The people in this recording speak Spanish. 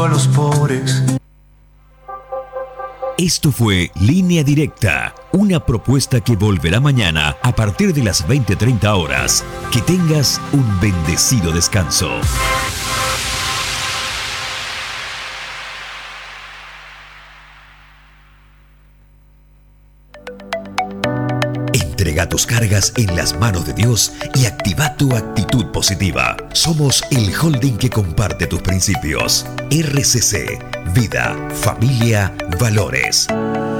a los pobres. Esto fue Línea Directa, una propuesta que volverá mañana a partir de las 20:30 horas. Que tengas un bendecido descanso. Entrega tus cargas en las manos de Dios y activa tu actitud positiva. Somos el holding que comparte tus principios. RCC, Vida, Familia, Valores.